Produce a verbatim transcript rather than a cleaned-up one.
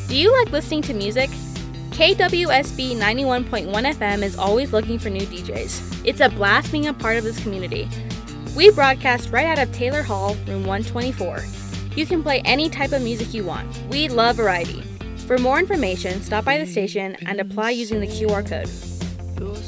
Do you like listening to music? K W S B ninety-one point one F M is always looking for new D Js. It's a blast being a part of this community. We broadcast right out of Taylor Hall, room one twenty-four. You can play any type of music you want. We love variety. For more information, stop by the station and apply using the Q R code.